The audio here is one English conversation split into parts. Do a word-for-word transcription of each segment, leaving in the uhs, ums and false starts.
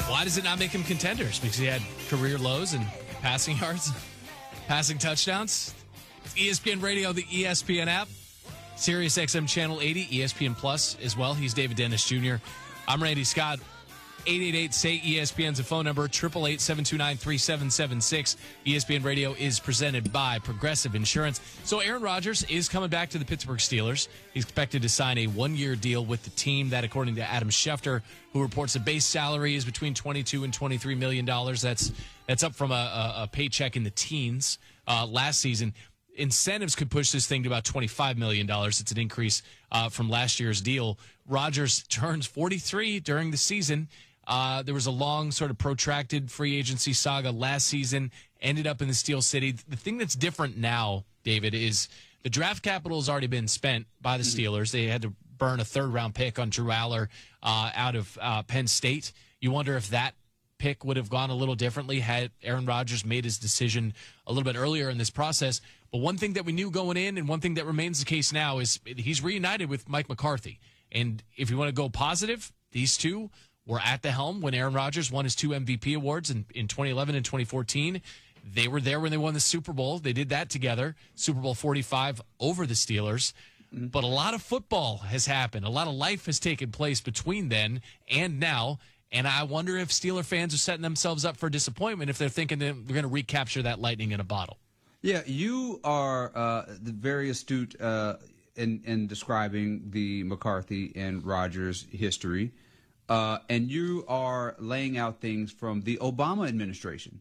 Why does it not make him contenders? Because he had career lows in passing yards, passing touchdowns. E S P N Radio, the E S P N app, Sirius X M Channel eighty, E S P N Plus as well. He's David Dennis Junior I'm Randy Scott. eight eight eight, S A Y, E S P N's a phone number, eight eight eight, seven two nine, three seven seven six. E S P N Radio is presented by Progressive Insurance. So Aaron Rodgers is coming back to the Pittsburgh Steelers. He's expected to sign a one-year deal with the team that, according to Adam Schefter, who reports the base salary is between twenty-two and twenty-three million dollars. That's that's up from a, a, a paycheck in the teens uh, last season. Incentives could push this thing to about twenty-five million dollars. It's an increase uh, from last year's deal. Rodgers turns forty-three during the season. Uh, there was a long, sort of protracted free agency saga last season, ended up in the Steel City. The thing that's different now, David, is the draft capital has already been spent by the Steelers. They had to burn a third-round pick on Drew Aller uh, out of uh, Penn State. You wonder if that pick would have gone a little differently had Aaron Rodgers made his decision a little bit earlier in this process. But one thing that we knew going in and one thing that remains the case now is he's reunited with Mike McCarthy. And if you want to go positive, these two were at the helm when Aaron Rodgers won his two M V P awards in, in twenty eleven and twenty fourteen. They were there when they won the Super Bowl. They did that together, Super Bowl forty-five over the Steelers. Mm-hmm. But a lot of football has happened. A lot of life has taken place between then and now. And I wonder if Steeler fans are setting themselves up for disappointment if they're thinking that they're going to recapture that lightning in a bottle. Yeah, you are uh, very astute uh, in, in describing the McCarthy and Rodgers history. Uh, and you are laying out things from the Obama administration.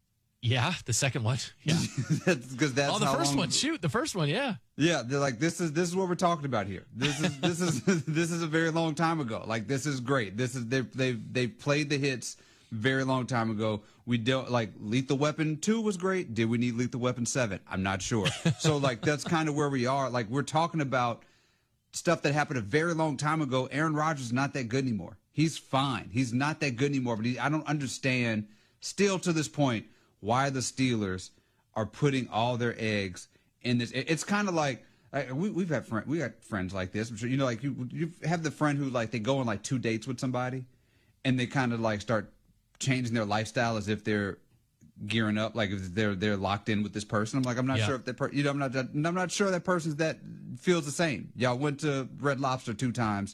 Yeah, the second one. Yeah, because that's oh, the how first long... one. Shoot, the first one. Yeah, yeah. They're like, this is this is what we're talking about here. This is this is this is a very long time ago. Like, this is great. This is they they they played the hits very long time ago. We don't like Lethal Weapon two was great. Did we need Lethal Weapon seven? I'm not sure. So like that's kind of where we are. Like, we're talking about stuff that happened a very long time ago. Aaron Rodgers is not that good anymore. He's fine. He's not that good anymore. But he, I don't understand still to this point why the Steelers are putting all their eggs in this. It, it's kind of like uh, we, we've had friend, we got friends like this. I'm sure you know, like you you have the friend who like they go on like two dates with somebody, and they kind of like start changing their lifestyle as if they're gearing up, like if they're they're locked in with this person. I'm like, I'm not yeah. sure if that per- you know I'm not I'm not sure that person's that feels the same. Y'all went to Red Lobster two times.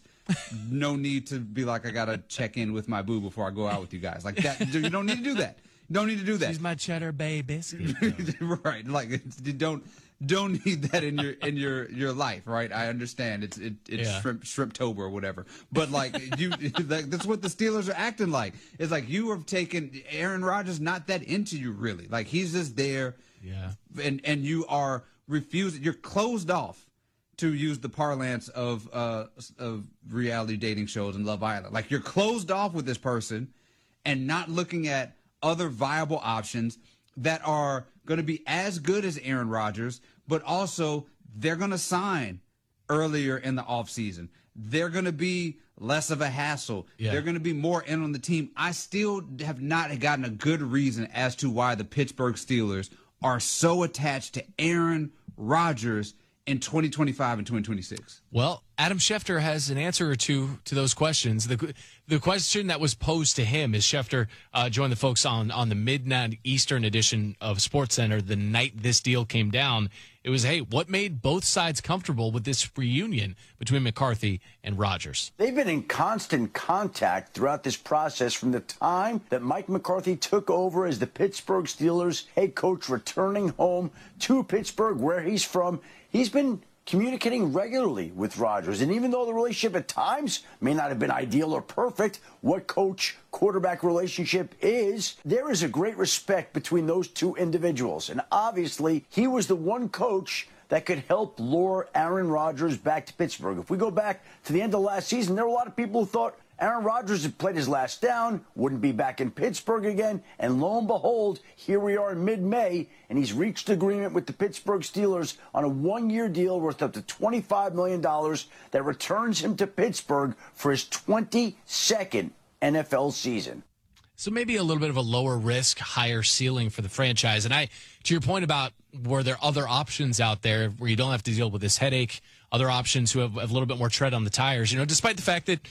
No need to be like, I gotta check in with my boo before I go out with you guys. Like that, you don't need to do that. You don't need to do that. She's my cheddar bay biscuit. Right, like you don't don't need that in your in your your life, right? I understand it's it, it's yeah. shrimp shrimptober or whatever, but like you, like, that's what the Steelers are acting like. It's like you have taken Aaron Rodgers not that into you really. Like, he's just there, yeah, and and you are refusing. You're closed off. To use the parlance of uh, of reality dating shows and Love Island. Like, you're closed off with this person and not looking at other viable options that are going to be as good as Aaron Rodgers, but also they're going to sign earlier in the offseason. They're going to be less of a hassle. Yeah. They're going to be more in on the team. I still have not gotten a good reason as to why the Pittsburgh Steelers are so attached to Aaron Rodgers in twenty twenty-five and twenty twenty-six? Well, Adam Schefter has an answer or two to those questions. The the question that was posed to him is Schefter uh, joined the folks on, on the midnight Eastern edition of SportsCenter the night this deal came down. It was, hey, what made both sides comfortable with this reunion between McCarthy and Rodgers? They've been in constant contact throughout this process from the time that Mike McCarthy took over as the Pittsburgh Steelers head coach, returning home to Pittsburgh, where he's from. He's been communicating regularly with Rodgers. And even though the relationship at times may not have been ideal or perfect, what coach-quarterback relationship is, there is a great respect between those two individuals. And obviously, he was the one coach that could help lure Aaron Rodgers back to Pittsburgh. If we go back to the end of last season, there were a lot of people who thought Aaron Rodgers had played his last down, wouldn't be back in Pittsburgh again, and lo and behold, here we are in mid-May, and he's reached agreement with the Pittsburgh Steelers on a one-year deal worth up to twenty-five million dollars that returns him to Pittsburgh for his twenty-second N F L season. So maybe a little bit of a lower risk, higher ceiling for the franchise. And I, to your point about were there other options out there where you don't have to deal with this headache, other options who have, have a little bit more tread on the tires, you know, despite the fact that